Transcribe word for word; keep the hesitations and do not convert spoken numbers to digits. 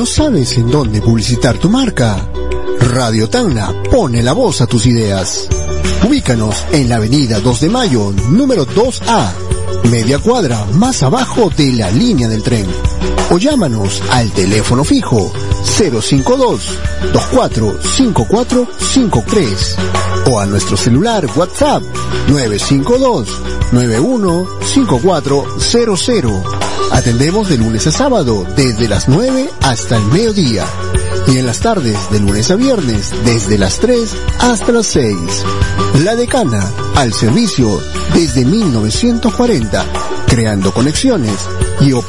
¿No sabes en dónde publicitar tu marca? Radio Tacna pone la voz a tus ideas. Ubícanos en la avenida dos de mayo, número dos A, media cuadra más abajo de la línea del tren. O llámanos al teléfono fijo cero cinco dos, dos cuatro cinco cuatro cinco tres o a nuestro celular WhatsApp nueve cinco dos, nueve uno cinco cuatro cero cero. Atendemos de lunes a sábado desde las nueve hasta el mediodía y en las tardes de lunes a viernes desde las tres hasta las seis. La Decana, al servicio desde mil novecientos cuarenta, creando conexiones y oportunidades.